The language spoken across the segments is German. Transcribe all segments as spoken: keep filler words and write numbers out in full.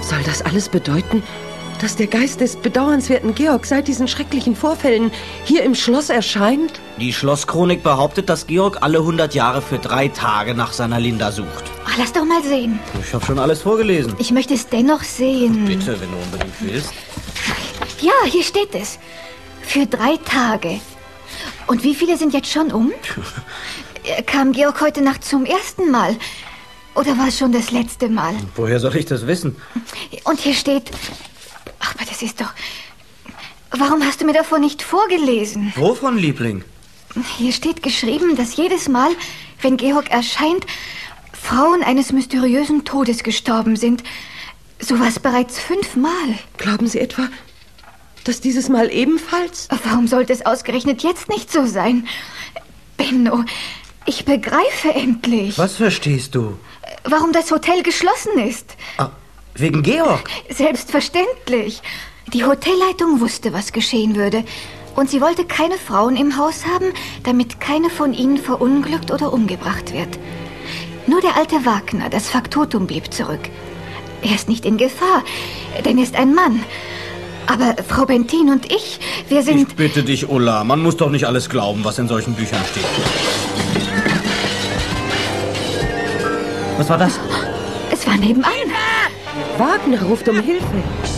Soll das alles bedeuten, dass der Geist des bedauernswerten Georg seit diesen schrecklichen Vorfällen hier im Schloss erscheint? Die Schlosschronik behauptet, dass Georg alle hundert Jahre für drei Tage nach seiner Linda sucht. Ach, lass doch mal sehen. Ich habe schon alles vorgelesen. Ich möchte es dennoch sehen. Bitte, wenn du unbedingt willst. Ja, hier steht es. Für drei Tage. Und wie viele sind jetzt schon um? Kam Georg heute Nacht zum ersten Mal? Oder war es schon das letzte Mal? Woher soll ich das wissen? Und hier steht... Ach, aber das ist doch... Warum hast du mir davon nicht vorgelesen? Wovon, Liebling? Hier steht geschrieben, dass jedes Mal, wenn Georg erscheint, Frauen eines mysteriösen Todes gestorben sind. So was bereits fünfmal. Glauben Sie etwa, dass dieses Mal ebenfalls? Warum sollte es ausgerechnet jetzt nicht so sein? Benno, ich begreife endlich. Was verstehst du? Warum das Hotel geschlossen ist. Ah, wegen Georg? Selbstverständlich. Die Hotelleitung wusste, was geschehen würde. Und sie wollte keine Frauen im Haus haben, damit keine von ihnen verunglückt oder umgebracht wird. Nur der alte Wagner, das Faktotum, blieb zurück. Er ist nicht in Gefahr, denn er ist ein Mann. Aber Frau Bentin und ich, wir sind... Ich bitte dich, Ulla, man muss doch nicht alles glauben, was in solchen Büchern steht. Was war das? Es war nebenan. Wagner ruft um Hilfe.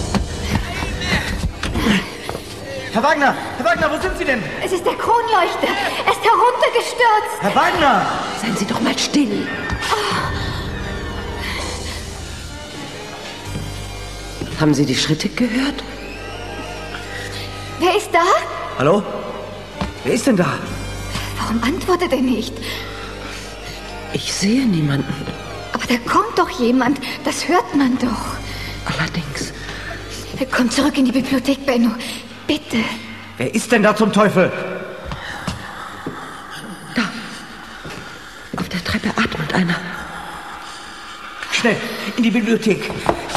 Herr Wagner! Herr Wagner, wo sind Sie denn? Es ist der Kronleuchter. Er ist heruntergestürzt. Herr Wagner! Seien Sie doch mal still. Oh. Haben Sie die Schritte gehört? Wer ist da? Hallo? Wer ist denn da? Warum antwortet er nicht? Ich sehe niemanden. Aber da kommt doch jemand. Das hört man doch. Allerdings. Komm zurück in die Bibliothek, Benno. Bitte. Wer ist denn da zum Teufel? Da. Auf der Treppe atmet einer. Schnell, in die Bibliothek.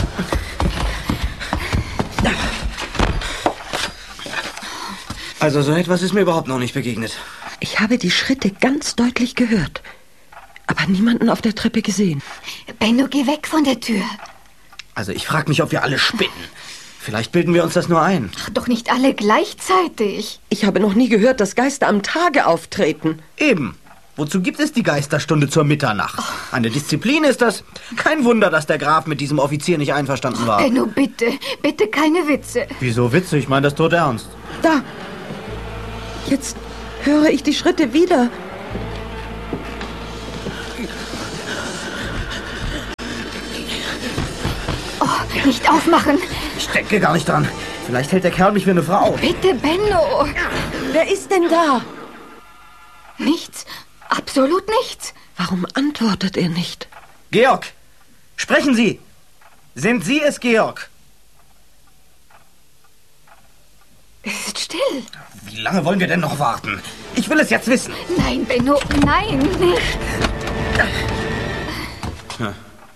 Also so etwas ist mir überhaupt noch nicht begegnet. Ich habe die Schritte ganz deutlich gehört, aber niemanden auf der Treppe gesehen. Benno, geh weg von der Tür. Also ich frage mich, ob wir alle spinnen. Vielleicht bilden wir uns das nur ein. Ach, doch nicht alle gleichzeitig. Ich habe noch nie gehört, dass Geister am Tage auftreten. Eben. Wozu gibt es die Geisterstunde zur Mitternacht? Oh. Eine Disziplin ist das. Kein Wunder, dass der Graf mit diesem Offizier nicht einverstanden war. Benno, bitte, bitte keine Witze. Wieso Witze? Ich meine das tot ernst. Da. Jetzt höre ich die Schritte wieder. Oh, nicht aufmachen. Ich denke gar nicht dran. Vielleicht hält der Kerl mich für eine Frau. Bitte, Benno. Wer ist denn da? Nichts. Absolut nichts. Warum antwortet er nicht? Georg, sprechen Sie. Sind Sie es, Georg? Es ist still. Wie lange wollen wir denn noch warten? Ich will es jetzt wissen. Nein, Benno, nein, nicht. Ja.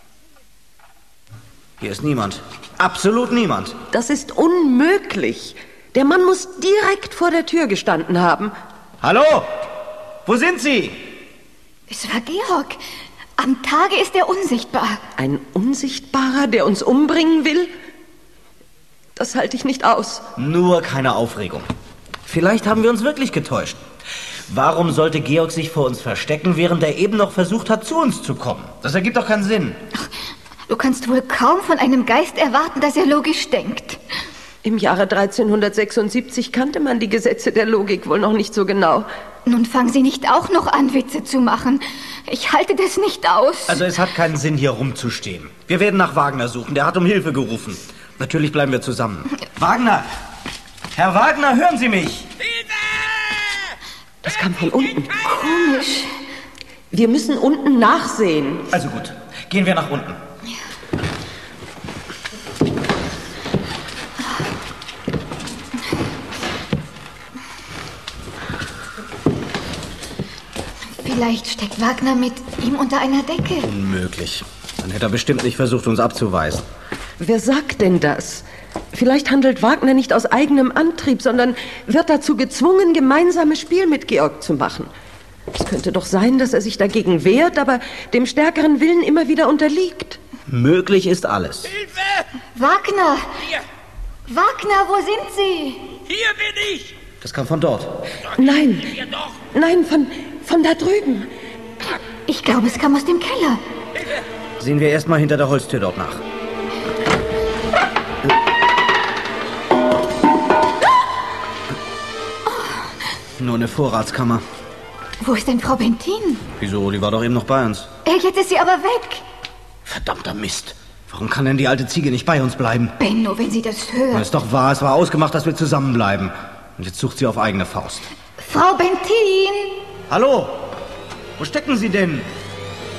Hier ist niemand. Absolut niemand. Das ist unmöglich. Der Mann muss direkt vor der Tür gestanden haben. Hallo? Wo sind Sie? Es war Georg. Am Tage ist er unsichtbar. Ein Unsichtbarer, der uns umbringen will? Das halte ich nicht aus. Nur keine Aufregung. Vielleicht haben wir uns wirklich getäuscht. Warum sollte Georg sich vor uns verstecken, während er eben noch versucht hat, zu uns zu kommen? Das ergibt doch keinen Sinn. Ach, du kannst wohl kaum von einem Geist erwarten, dass er logisch denkt. Im Jahre dreizehnhundertsechsundsiebzig kannte man die Gesetze der Logik wohl noch nicht so genau. Nun fangen Sie nicht auch noch an, Witze zu machen. Ich halte das nicht aus. Also es hat keinen Sinn, hier rumzustehen. Wir werden nach Wagner suchen. Der hat um Hilfe gerufen. Natürlich bleiben wir zusammen. Wagner! Herr Wagner, hören Sie mich! Das kam von unten. Komisch. Wir müssen unten nachsehen. Also gut, gehen wir nach unten. Vielleicht steckt Wagner mit ihm unter einer Decke. Unmöglich. Dann hätte er bestimmt nicht versucht, uns abzuweisen. Wer sagt denn das? Vielleicht handelt Wagner nicht aus eigenem Antrieb, sondern wird dazu gezwungen, gemeinsames Spiel mit Georg zu machen. Es könnte doch sein, dass er sich dagegen wehrt, aber dem stärkeren Willen immer wieder unterliegt. Möglich ist alles. Hilfe! Wagner! Hier! Wagner, wo sind Sie? Hier bin ich! Das kam von dort. Nein, Hier doch! nein, von, von da drüben. Ich glaube, es kam aus dem Keller. Sehen wir erst mal hinter der Holztür dort nach. Nur eine Vorratskammer. Wo ist denn Frau Bentin? Wieso? Die war doch eben noch bei uns. Äh, Jetzt ist sie aber weg. Verdammter Mist. Warum kann denn die alte Ziege nicht bei uns bleiben? Benno, wenn sie das Na, hört. ist doch wahr, es war ausgemacht, dass wir zusammenbleiben. Und jetzt sucht sie auf eigene Faust. Frau Bentin! Hallo? Wo stecken Sie denn?